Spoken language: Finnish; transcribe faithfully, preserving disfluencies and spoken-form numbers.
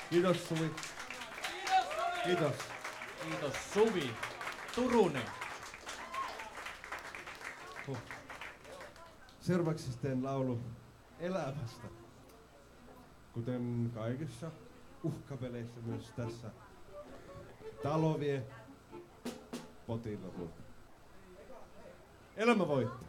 Kiitos Suvi. Kiitos. Kiitos Suvi. Turunen. Huh. Seuraavaksi sitten laulu elämästä. Kuten kaikissa uhkapeleissä myös tässä. Talo vie potin lopulta. Elämä voittaa.